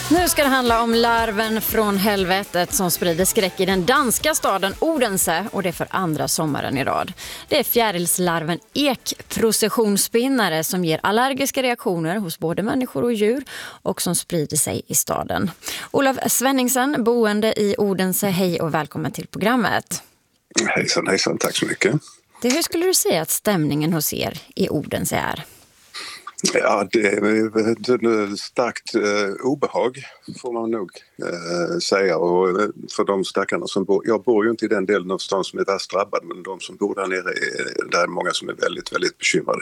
Nu ska det handla om larven från helvetet som sprider skräck i den danska staden Odense, och det är för andra sommaren i rad. Det är fjärilslarven ekprocessionsspinnare som ger allergiska reaktioner hos både människor och djur och som sprider sig i staden. Olof Svenningsen, boende i Odense, hej och välkommen till programmet. Hejsan, tack så mycket. Hur skulle du säga att stämningen hos er i Odense är? Ja, det är starkt obehag får man nog säga, och för de stackarna som bor, jag bor ju inte i den delen av stan som är värst drabbad, men de som bor där nere, där är många som är väldigt, väldigt bekymrade.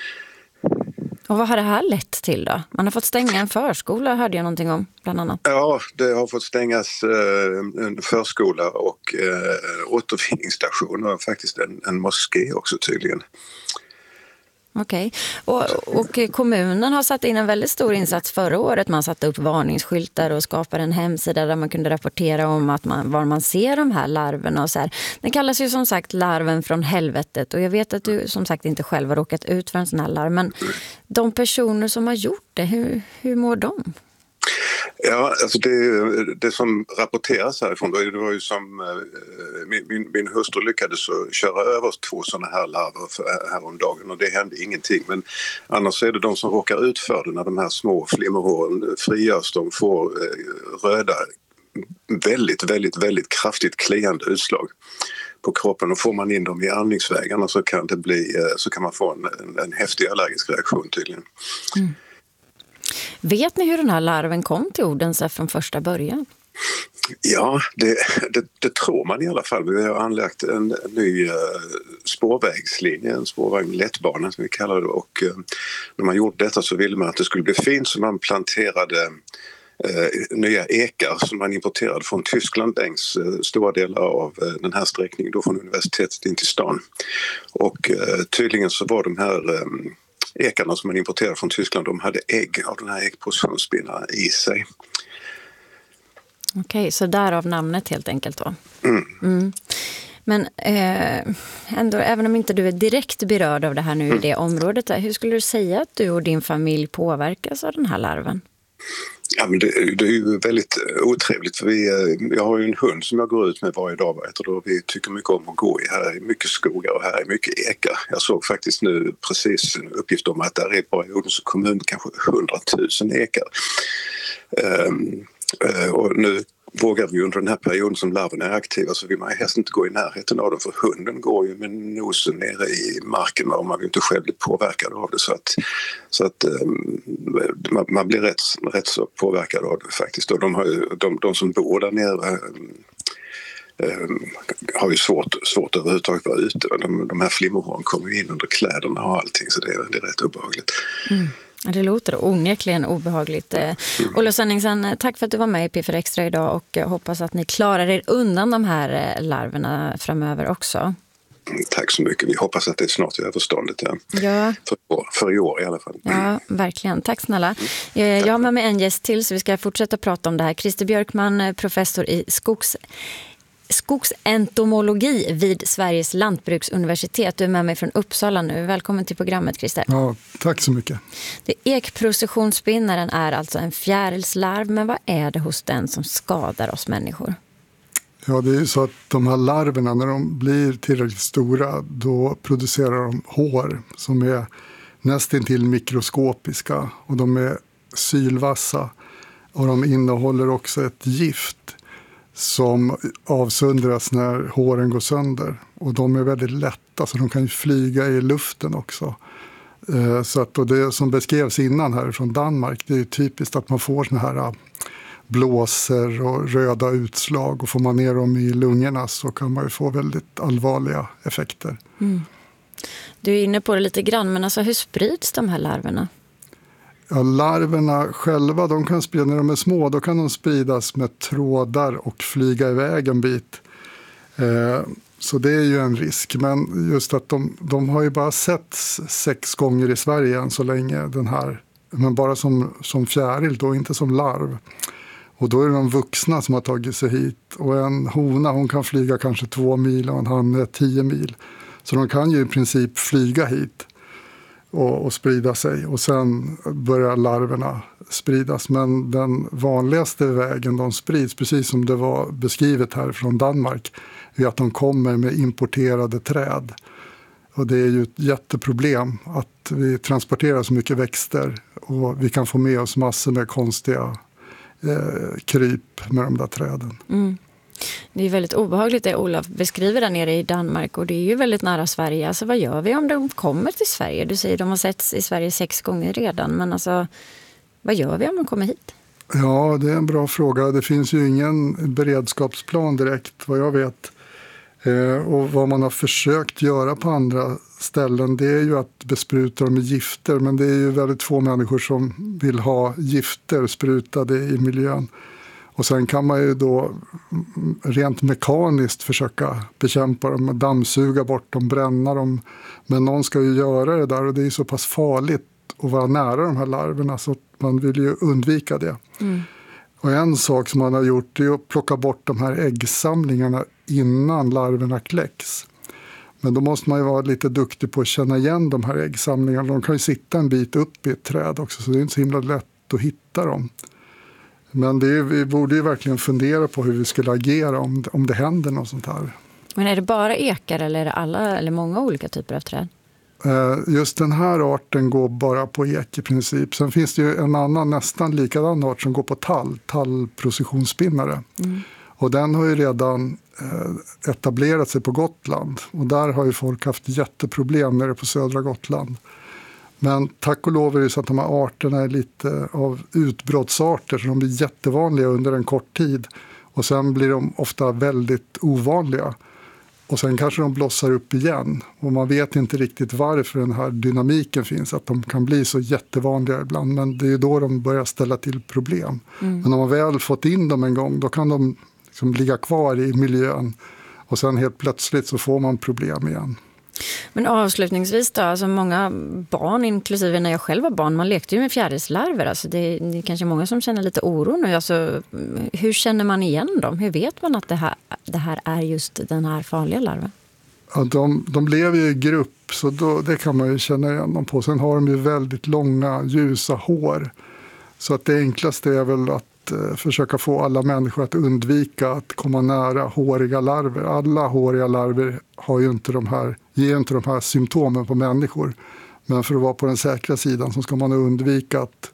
Och vad har det här lett till då? Man har fått stänga en förskola, hörde jag någonting om bland annat. Ja, det har fått stängas en förskola och återvinningsstation och faktiskt en moské också tydligen. Okej. Och kommunen har satt in en väldigt stor insats förra året. Man satte upp varningsskyltar och skapade en hemsida där man kunde rapportera om att var man ser de här larverna och så här. Den kallas ju som sagt larven från helvetet, och jag vet att du som sagt inte själv har råkat ut för en sån här larv, men de personer som har gjort det, hur mår de? Ja, alltså det som rapporteras härifrån, det var ju som min hustru lyckades köra över 2 sådana här larver häromdagen, och det hände ingenting. Men annars är det de som råkar ut för det när de här små flimmerhåren frigörs. De får röda, väldigt, väldigt, väldigt kraftigt kliande utslag på kroppen, och får man in dem i andningsvägarna så kan man få en häftig allergisk reaktion tydligen. Mm. Vet ni hur den här larven kom till Odense från första början? Ja, det tror man i alla fall. Vi har anlagt en ny spårvägslinje, en spårvagn lättbana som vi kallar det, och när man gjorde detta så ville man att det skulle bli fint, så man planterade nya ekar som man importerade från Tyskland längs stora delar av den här sträckningen då från universitetet in till stan. Och tydligen så var de här ekarna som man importerade från Tyskland, de hade ägg av den här ekprocessionsspinnaren i sig. Okej, så därav namnet helt enkelt då. Mm. Men ändå, även om inte du är direkt berörd av det här nu i det området, hur skulle du säga att du och din familj påverkas av den här larven? Ja, men det är ju väldigt otrevligt, för jag har ju en hund som jag går ut med varje dag. Vi tycker mycket om att gå i. Här är mycket skogar och här är mycket ekar. Jag såg faktiskt nu precis en uppgift om att där är bara i Odense kommun kanske 100 000 ekar. Och nu vågar vi under den här perioden som larven är aktiva, så vill man helst inte gå i närheten av dem, för hunden går ju med nosen nere i marken och man vill inte själv bli påverkad av det, så att man blir rätt så påverkad av det faktiskt. Och de som bor där nere har ju svårt överhuvudtaget att vara ute. De här flimmerhåren kommer in under kläderna och allting, så det är rätt obehagligt. Mm. Det låter onekligen obehagligt. Olof Svenningsen, tack för att du var med i P4 Extra idag, och hoppas att ni klarar er undan de här larverna framöver också. Tack så mycket. Vi hoppas att det är snart överståndet. Ja. För i år i alla fall. Ja, verkligen. Tack snälla. Jag har med mig en gäst till, så vi ska fortsätta prata om det här. Christer Björkman, professor i skogsentomologi vid Sveriges lantbruksuniversitet. Du är med mig från Uppsala nu. Välkommen till programmet, Christer. Ja, tack så mycket. Ekprocessionsspinnaren är alltså en fjärilslarv, men vad är det hos den som skadar oss människor? Ja, det är ju så att de här larverna, när de blir tillräckligt stora, då producerar de hår som är nästintill mikroskopiska, och de är sylvassa, och de innehåller också ett gift som avsöndras när håren går sönder. Och de är väldigt lätta, så de kan ju flyga i luften också. Så att, och det som beskrevs innan här från Danmark, det är ju typiskt att man får såna här blåser och röda utslag, och får man ner dem i lungorna så kan man ju få väldigt allvarliga effekter. Mm. Du är inne på det lite grann, men alltså hur sprids de här larverna? Ja, larverna själva, de kan sprida, när de är små, då kan de spridas med trådar och flyga iväg en bit. Så det är ju en risk, men just att de har ju bara sett 6 gånger i Sverige än så länge, den här, men bara som fjäril då, inte som larv. Och då är det de vuxna som har tagit sig hit, och en hona, hon kan flyga kanske 2 mil och en han 10 mil. Så de kan ju i princip flyga hit och sprida sig, och sen börjar larverna spridas. Men den vanligaste vägen de sprids, precis som det var beskrivet här från Danmark, är att de kommer med importerade träd. Och det är ju ett jätteproblem att vi transporterar så mycket växter och vi kan få med oss massor med konstiga kryp med de där träden. Mm. Det är väldigt obehagligt det Olof beskriver där nere i Danmark, och det är ju väldigt nära Sverige. Alltså vad gör vi om de kommer till Sverige? Du säger att de har setts i Sverige 6 gånger redan, men alltså vad gör vi om de kommer hit? Ja, det är en bra fråga. Det finns ju ingen beredskapsplan direkt vad jag vet. Och vad man har försökt göra på andra ställen, det är ju att bespruta dem med gifter. Men det är ju väldigt få människor som vill ha gifter sprutade i miljön. Och sen kan man ju då rent mekaniskt försöka bekämpa dem, dammsuga bort dem, bränna dem. Men någon ska ju göra det där, och det är så pass farligt att vara nära de här larverna så att man vill ju undvika det. Mm. Och en sak som man har gjort är att plocka bort de här äggsamlingarna innan larverna kläcks. Men då måste man ju vara lite duktig på att känna igen de här äggsamlingarna. De kan ju sitta en bit upp i ett träd också, så det är inte så himla lätt att hitta dem. Men vi borde ju verkligen fundera på hur vi skulle agera om det händer något sånt här. Men är det bara ekar eller är det alla eller många olika typer av träd? Just den här arten går bara på ek i princip. Sen finns det ju en annan nästan likadan art som går på tallprocessionsspinnare. Mm. Och den har ju redan etablerat sig på Gotland. Och där har ju folk haft jätteproblem nere på södra Gotland. Men tack och lov är det så att de här arterna är lite av utbrottsarter, så de blir jättevanliga under en kort tid. Och sen blir de ofta väldigt ovanliga. Och sen kanske de blossar upp igen. Och man vet inte riktigt varför den här dynamiken finns, att de kan bli så jättevanliga ibland. Men det är då de börjar ställa till problem. Mm. Men om man väl fått in dem en gång, då kan de liksom ligga kvar i miljön. Och sen helt plötsligt så får man problem igen. Men avslutningsvis då, alltså många barn, inklusive när jag själv var barn, man lekte ju med fjärilslarver. Alltså det är kanske många som känner lite oro nu. Alltså, hur känner man igen dem? Hur vet man att det här är just den här farliga larven? Ja, de lever ju i grupp, så det kan man ju känna igen dem på. Sen har de ju väldigt långa, ljusa hår. Så att det enklaste är väl att försöka få alla människor att undvika att komma nära håriga larver. Alla håriga larver ger ju inte de här symptomen på människor. Men för att vara på den säkra sidan så ska man undvika att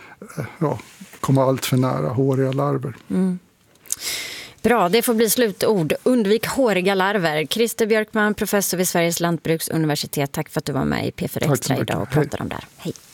komma allt för nära håriga larver. Mm. Bra, det får bli slutord. Undvik håriga larver. Christer Björkman, professor vid Sveriges lantbruksuniversitet. Tack för att du var med i P4 Extra idag och pratade om det här. Hej.